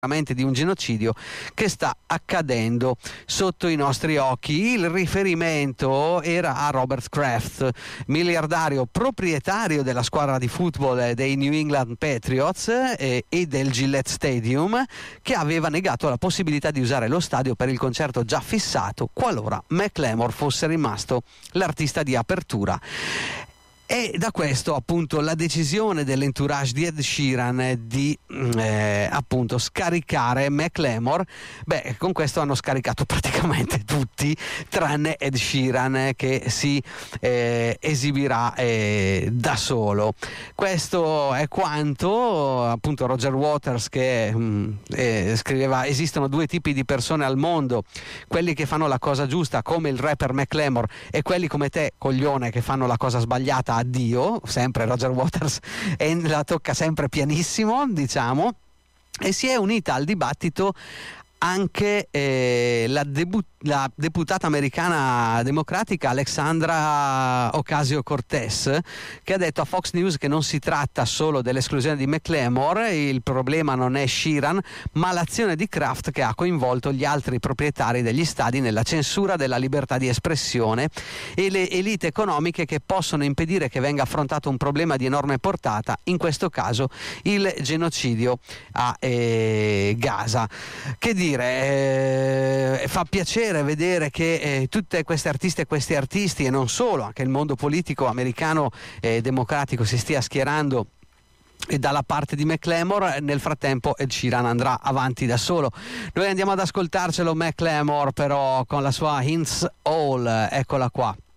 di un genocidio che sta accadendo sotto i nostri occhi. Il riferimento era a Robert Kraft, miliardario proprietario della squadra di football dei New England Patriots e del Gillette Stadium, che aveva negato la possibilità di usare lo stadio per il concerto già fissato qualora Macklemore fosse rimasto l'artista di apertura. E da questo appunto la decisione dell'entourage di Ed Sheeran di appunto scaricare Macklemore. Con questo hanno scaricato praticamente tutti tranne Ed Sheeran, che si esibirà da solo. Questo è quanto. Appunto Roger Waters che scriveva: esistono due tipi di persone al mondo, quelli che fanno la cosa giusta come il rapper Macklemore e quelli come te, coglione, che fanno la cosa sbagliata. Addio, sempre Roger Waters, e la tocca sempre pianissimo, diciamo. E si è unita al dibattito anche la deputata americana democratica Alexandra Ocasio-Cortez, che ha detto a Fox News che non si tratta solo dell'esclusione di Macklemore, il problema non è Sheeran ma l'azione di Kraft, che ha coinvolto gli altri proprietari degli stadi nella censura della libertà di espressione e le elite economiche che possono impedire che venga affrontato un problema di enorme portata, in questo caso il genocidio a Gaza. Che dire, fa piacere vedere che tutte queste artiste e questi artisti, e non solo, anche il mondo politico americano democratico si stia schierando e dalla parte di Macklemore. Nel frattempo Ed Sheeran andrà avanti da solo. Noi andiamo ad ascoltarcelo Macklemore, però con la sua Hints All, eccola qua.